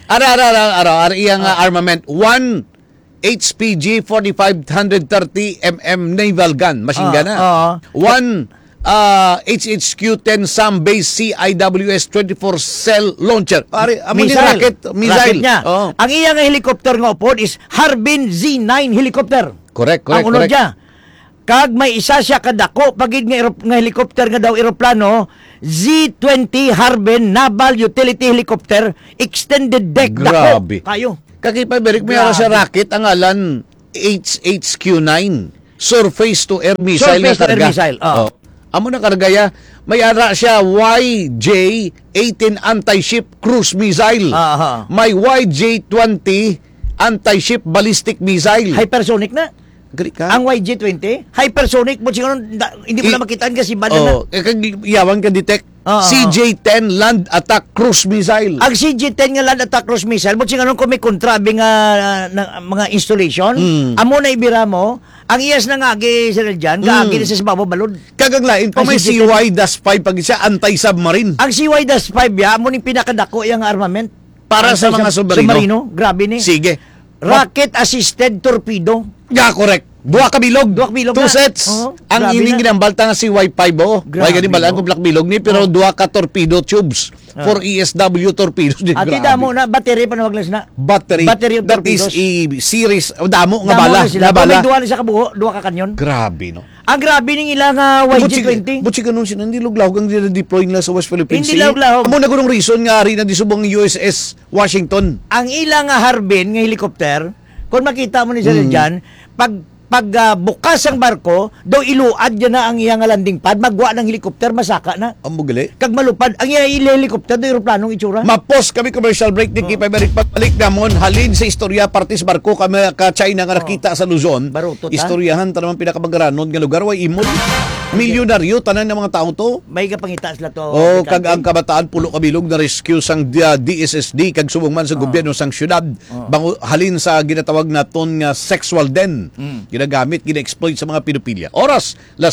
Ara iyang armament 1 HPG 4530 mm naval gun, machine gun na. 1 HHQ-10 SAM base CIWS 24 cell launcher. Pare, amo ni rocket niya. Oh. Ang iyang helicopter nga upod is Harbin Z9 helicopter. Correct. Ang unod niya. Kag may isa siya kadako pagid nga helicopter nga daw eroplano, Z20 Harbin Naval Utility Helicopter extended deck. Grabe. Dako kayo. Kakipabilik may ara sa rocket ang alan HHQ-9 surface to air missile na Surface to air karga. missile, Oh. Amo na kargaya, may ara siya YJ-18 anti-ship cruise missile. Aha. May YJ-20 anti-ship ballistic missile. Hypersonic na. Gari ka? Ang YJ-20, hypersonic mo siguro hindi mo na makitaan kasi bad na. Yawan ka detect. CJ-10 land attack cruise missile. Ang CJ-10 nga land attack cruise missile, mo siguro kung may kontrabi nga mga installation, amo na ibira mo, ang iyas na nga agi sila dyan, kaagi na sa babaw balod. Kagang lain pa Ang may CJ-10. CY-5 pag siya anti-submarine. Ang CY-5 ya, amo ni pinakadako yung armament. Para sa mga submarino. Grabe ni. Sige. Rocket assisted torpedo. Yeah, correct. Duha ka bilog. Two na. sets. Oo, Ang grabe ining na. ginambalta nga si Y5 oh. May ganing balaan ko black bilog ni pero duha ka torpedo tubes for ESW torpedoes. Ati damo na battery pa na waglas na. Battery of that is torpedoes. a series damo nga Damo bala. na sila. Nga bala. May duwa na sa kabuho, duwa ka kanyon. Grabe no. Ang grabe ning ilang YG-20. Butsi ganun sila, hindi luglawag ang deploy nila sa West Philippine Hindi Sea. luglawag. Amo na gunong reason nga rin na disubong USS Washington. Ang ilang Harbin nga helicopter, kung makita mo ni sila dyan, pag bukas ang barko, daw iluad dyan na ang iyang landing pad, magwa ng helicopter, masaka na. Ang bugali. Kag malupad, ang iyang helicopter, daw aeroplanong itsura. Mapos kami commercial break ni Kipay Balik. Pagbalik namon, halin sa istorya partis barko kami ka China nga nakita sa Luzon. Barutot, ha? Istoryahan ta naman pinakabagaranon nga lugar way imol. Milyonaryo tanan ng mga taong to. May kapangita sila to. Oh, kag ang kabataan pulo kabilog na rescue sang DSSD kag subong man sa gobyerno sang syudad. Bango halin sa ginatawag naton nga sexual den. Ginagamit, gina-exploit sa mga pedophilia. Oras, las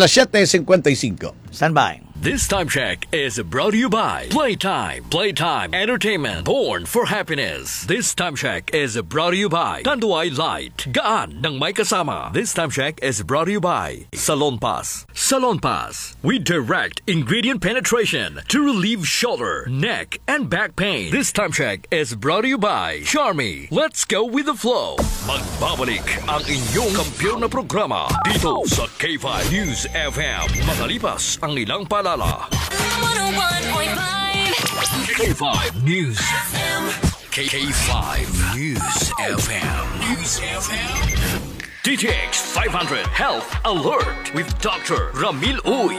7:55. Stand by. This time check is brought to you by Playtime. Playtime Entertainment. Born for happiness. This time check is brought to you by Tanduay Light. Gaan ng may kasama. This time check is brought to you by Salon Pass. Salon Pass. We direct ingredient penetration to relieve shoulder, neck, and back pain. This time check is brought to you by Charmy. Let's go with the flow. Magbabalik ang inyong kampiyon na programa dito sa K5 News FM. Makalipas ang ilang palala. 101.5 K5 News. K5 News FM. DTX 500 Health Alert with Dr. Ramil Uy.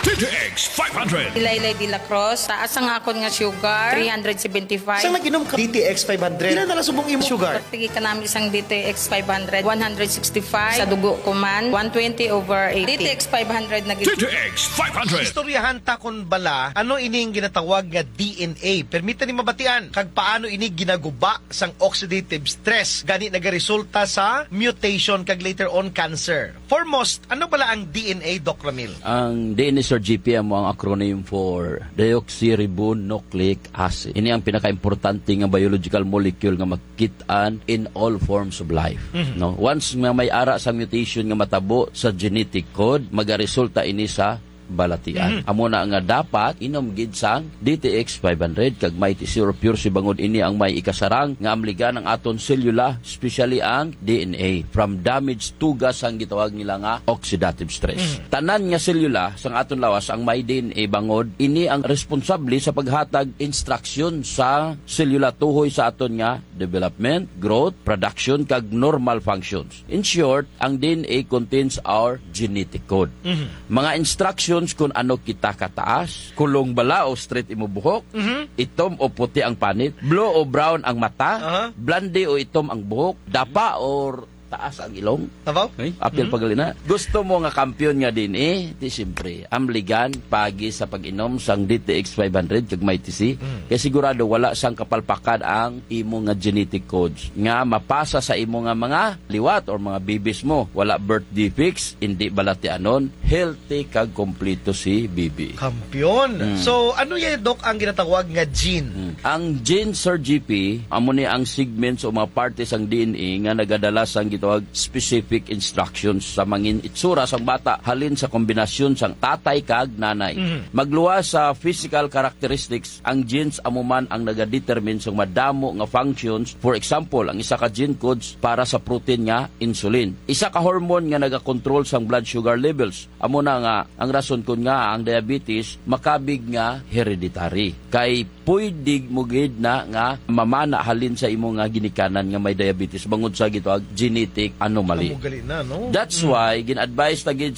DTX 500. Laylay de la Cruz, taas ang akon nga sugar, 375. Saan nag-inom ka? DTX 500. Ilan na subong imo sugar? Pagtigi ka namin isang DTX 500, 165. Sa dugo ko man, 120/80. DTX 500 na DTX 500. Istoryahan ta kon bala, ano ining ginatawag nga DNA. Permita ni mabatian, kag paano ini ginaguba sang oxidative stress. Gani nagaresulta sa mutation kag later on cancer. Foremost, ano bala ang DNA, Doc Ramil? Ang DNA Sir GPM mo ang acronym for deoxyribonucleic acid. Ini ang pinaka-importante nga biological molecule nga makitaan in all forms of life. No, once nga may ara sa mutation nga matabo sa genetic code, magaresulta ini sa balatian. Amo na nga dapat inom gid sang DTX 500 kag may T0 pure si bangod ini ang may ikasarang nga amligan ang aton selula, especially ang DNA from damaged tugas ang gitawag nila nga oxidative stress. Tanan nga selula sang aton lawas ang may DNA bangod ini ang responsable sa paghatag instruction sa selula tuhoy sa aton nga development, growth, production kag normal functions. In short, ang DNA contains our genetic code. Mga instructions kung ano kita kataas, kulong bala o straight imo buhok, itom o puti ang panit, blue o brown ang mata, blonde o itom ang buhok, dapa or taas ang ilong. Tabaw? Apil pagalina. Gusto mo nga kampiyon nga din di siyempre, amligan pagi sa pag-inom sang DTX 500 kag may TC. Kaya sigurado wala sang kapalpakan ang imo nga genetic codes nga mapasa sa imo nga mga liwat or mga babies mo. Wala birth defects, hindi balatianon, healthy kag kompleto si baby. Kampiyon. So, ano yan, Doc, ang ginatawag nga gene? Ang gene, Sir GP, amo ni ang segments o mga partes ang DNA nga nagadala sang gitawag specific instructions sa mangin itsura sang bata halin sa kombinasyon sang tatay kag nanay. Magluwas sa physical characteristics, ang genes amuman ang nagadetermine sang madamo nga functions. For example, ang isa ka gene codes para sa protein nga insulin. Isa ka hormone nga nagakontrol sang blood sugar levels. Amo na nga ang rason kun nga ang diabetes makabig nga hereditary. Kay pwede mo gid na nga mamana halin sa imo nga ginikanan nga may diabetes bangod sa gitawag genetic anomaly. Na, no? That's why gin-advise ta gid